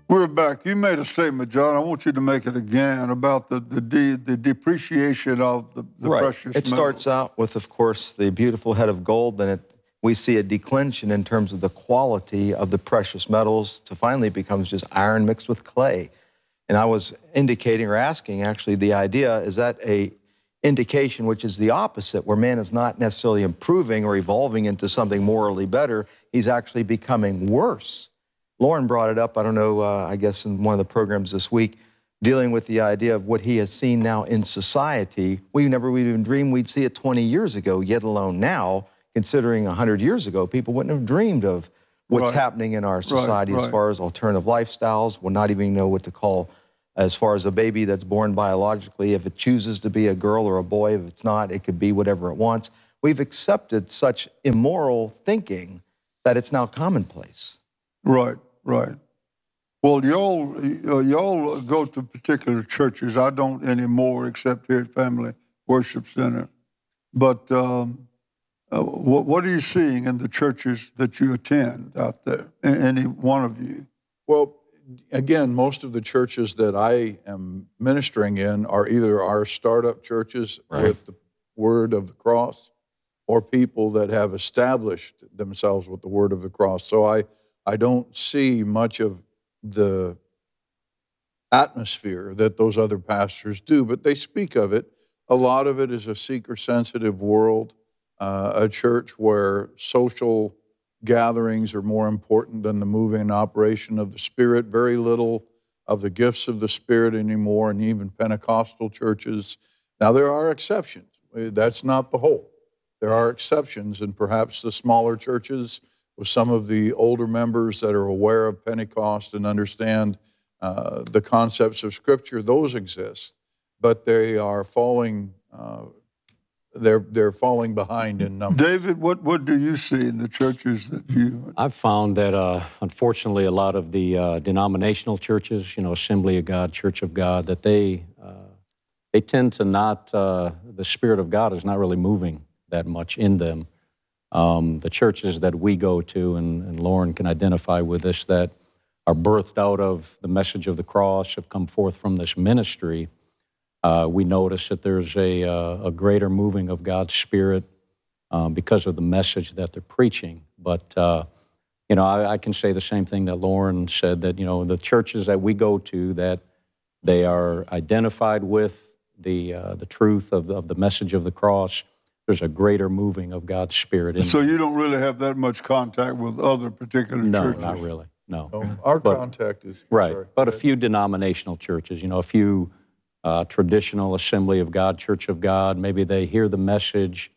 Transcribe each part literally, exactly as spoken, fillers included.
We're back. You made a statement, John. I want you to make it again about the the, de, the depreciation of the, the right. precious It metals. starts out with, of course, the beautiful head of gold. Then it, we see a declension in terms of the quality of the precious metals to finally it becomes just iron mixed with clay. And I was indicating or asking, actually, the idea, is that a indication which is the opposite, where man is not necessarily improving or evolving into something morally better, he's actually becoming worse. Lauren brought it up, I don't know, uh, I guess in one of the programs this week, dealing with the idea of what he has seen now in society. We never would even dream we'd see it twenty years ago, yet alone now, considering one hundred years ago, people wouldn't have dreamed of what's Right. happening in our society Right, as right. far as alternative lifestyles. We'll not even know what to call as far as a baby that's born biologically, if it chooses to be a girl or a boy, if it's not, it could be whatever it wants. We've accepted such immoral thinking that it's now commonplace. Right, right. Well, y'all, uh, y'all go to particular churches. I don't anymore, except here at Family Worship Center. But um, uh, what, what are you seeing in the churches that you attend out there, a- any one of you? Well, again, most of the churches that I am ministering in are either our startup churches Right. with the word of the cross, or people that have established themselves with the word of the cross. So I, I don't see much of the atmosphere that those other pastors do, but they speak of it. A lot of it is a seeker-sensitive world, uh, a church where social gatherings are more important than the moving and operation of the Spirit. Very little of the gifts of the Spirit anymore, and even Pentecostal churches. Now, there are exceptions. That's not the whole. There are exceptions, and perhaps the smaller churches with some of the older members that are aware of Pentecost and understand uh, the concepts of Scripture, those exist. But they are falling uh, They're they're falling behind in number. David, what, what do you see in the churches that you... I've found that, uh, unfortunately, a lot of the uh, denominational churches, you know, Assembly of God, Church of God, that they uh, they tend to not, uh, the Spirit of God is not really moving that much in them. Um, the churches that we go to, and, and Lauren can identify with this, that are birthed out of the message of the cross, have come forth from this ministry, uh, we notice that there's a, uh, a greater moving of God's Spirit um, because of the message that they're preaching. But, uh, you know, I, I can say the same thing that Lauren said, that, you know, the churches that we go to, that they are identified with the, uh, the truth of the, of the message of the cross, there's a greater moving of God's Spirit in So them. you don't really have that much contact with other particular No, churches? not really, no. No, our But- contact is Right, sorry. but a few denominational churches, you know, a few uh, traditional Assembly of God, Church of God, maybe they hear the message,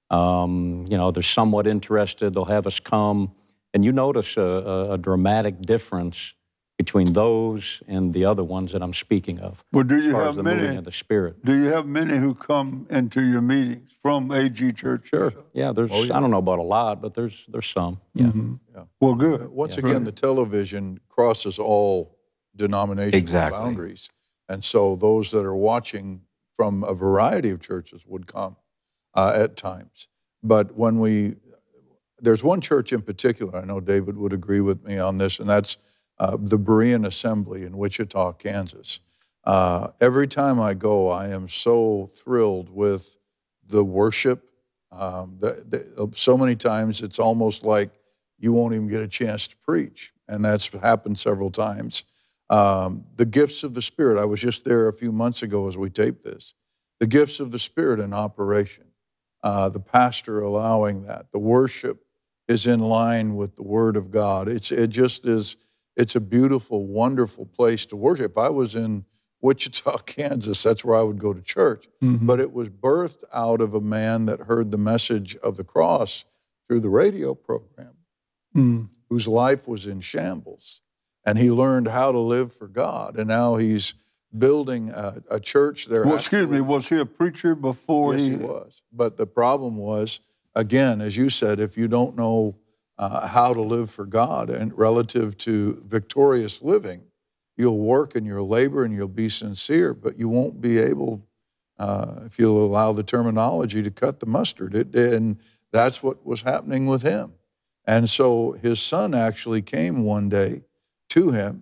um, you know, they're somewhat interested, they'll have us come, and you notice a, a, a dramatic difference between those and the other ones that I'm speaking of. Well, do as you far have as the many? moving of the Spirit. Do you have many who come into your meetings from A G churches? Sure, yeah, there's, Oh, yeah. I don't know about a lot, but there's there's some, yeah. Mm-hmm. Yeah. Well, good. Once Yeah. again, Right. the television crosses all denominational Exactly. boundaries. And so those that are watching from a variety of churches would come uh, at times. But when we, there's one church in particular, I know David would agree with me on this, and that's uh, the Berean Assembly in Wichita, Kansas. Uh, every time I go, I am so thrilled with the worship. Um, the, the, so many times it's almost like you won't even get a chance to preach, and that's happened several times. Um, the gifts of the Spirit, I was just there a few months ago as we taped this. The gifts of the Spirit in operation. Uh, the pastor allowing that. The worship is in line with the Word of God. It's It just is, it's a beautiful, wonderful place to worship. If I was in Wichita, Kansas, that's where I would go to church. Mhm. But it was birthed out of a man that heard the message of the cross through the radio program, Mm. whose life was in shambles. And he learned how to live for God. And now he's building a, a church there. Well, excuse me, actually- was he a preacher before Yes, he... he was. But the problem was, again, as you said, if you don't know uh, how to live for God and relative to victorious living, you'll work and you'll labor and you'll be sincere, but you won't be able, uh, if you'll allow the terminology, to cut the mustard. It, and that's what was happening with him. And so his son actually came one day to him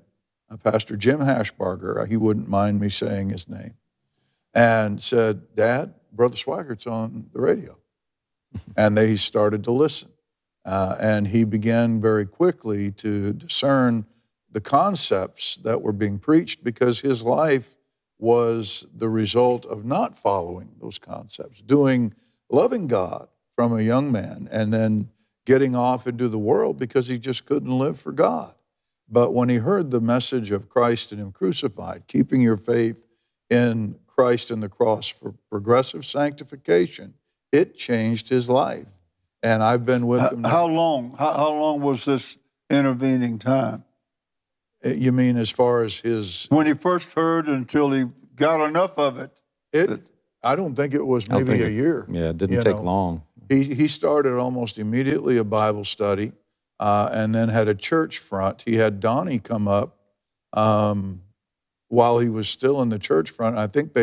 uh, Pastor Jim Hashbarger, he wouldn't mind me saying his name, and said, "Dad, Brother Swiggert's on the radio." And they started to listen. Uh, and he began very quickly to discern the concepts that were being preached, because his life was the result of not following those concepts, doing, loving God from a young man, and then getting off into the world because he just couldn't live for God. But when he heard the message of Christ and Him crucified, keeping your faith in Christ and the cross for progressive sanctification, it changed his life. And I've been with him now. How long? How, how long was this intervening time? You mean as far as his... When he first heard until he got enough of it? It, I don't think it was I don't maybe think a it- year. Yeah, it didn't you take know. long. He, he started almost immediately a Bible study, uh, and then had a church front. He had Donnie come up um, while he was still in the church front. I think they